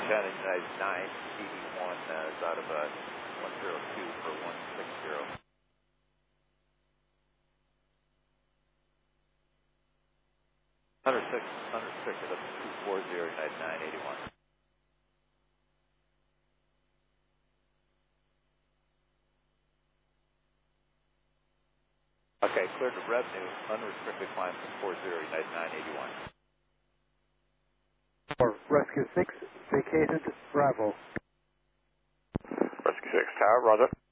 China United 981 is out of 102 for 160. 106 unrestricted up to 240 United 981. Okay, cleared to revenue, unrestricted climb to 40 United 981. Or Rescue 6, vacated Bravo. Rescue 6 Tower, roger.